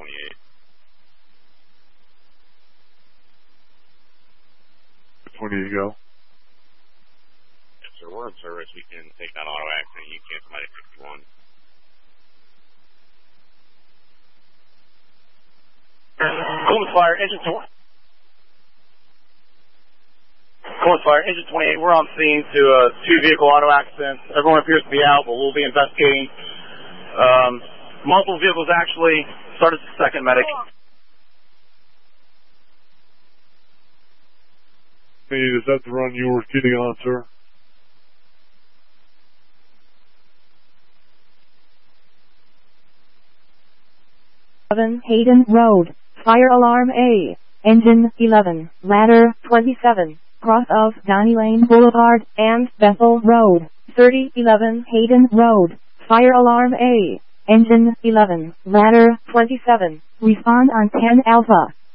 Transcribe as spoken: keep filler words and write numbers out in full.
twenty-eight. twenty-eight, go. Yes, sir. We're in service. We can take that auto accident. You can somebody sixty-one. Columbus Fire, engine twenty. Columbus Fire, engine twenty-eight. We're on scene to a two vehicle auto accident. Everyone appears to be out, but we'll be investigating. Um, multiple vehicles actually. Started the second medic. Is that the run you were getting on, sir? eleven Hayden Road, fire alarm A, engine eleven, ladder twenty-seven, cross of Donny Lane Boulevard and Bethel Road, thirty eleven Hayden Road, fire alarm A, engine eleven, ladder twenty-seven, respond on ten Alpha.